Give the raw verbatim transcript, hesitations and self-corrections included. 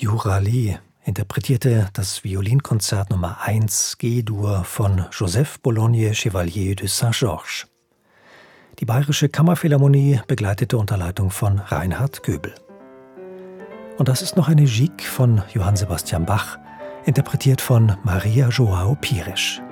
Euralie interpretierte das Violinkonzert Nummer eins G-Dur von Joseph Bologne Chevalier de Saint-Georges. Die Bayerische Kammerphilharmonie begleitete unter Leitung von Reinhard Göbel. Und das ist noch eine Gigue von Johann Sebastian Bach, interpretiert von Maria João Pires.